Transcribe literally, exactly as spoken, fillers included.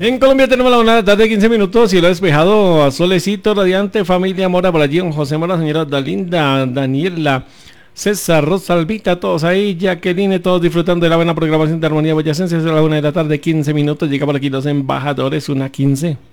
En Colombia tenemos la una de la tarde, quince minutos, cielo despejado, solecito radiante, familia Mora por allí, don José Mora, señora Dalinda, Daniela, César, Rosalvita, todos ahí, Jacqueline, todos disfrutando de la buena programación de Armonía Boyacense. Es la una de la tarde, quince minutos, llega por aquí los embajadores, una quince.